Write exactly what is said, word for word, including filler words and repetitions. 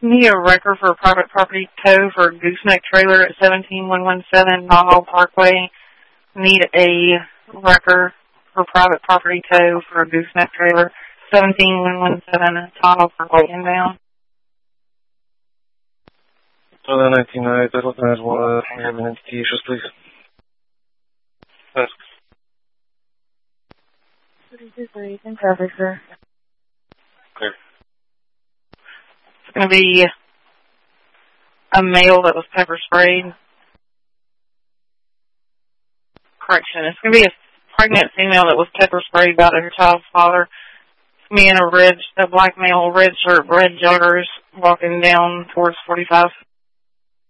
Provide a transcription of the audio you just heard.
Need a record for a private property tow for a gooseneck trailer at seventeen one seventeen Nahal Parkway. Need a record for private property tow for a gooseneck trailer, seventeen one seventeen Nahal Parkway inbound. So the nineteen nine, they're looking at what, uh, we have an entity issues, please. Yes. thirty-two three, in traffic, sir. Clear. It's going to be a male that was pepper sprayed. Correction, it's going to be a pregnant female that was pepper sprayed by her child's father. It's me in a red, a black male, red shirt, red joggers, walking down towards forty-five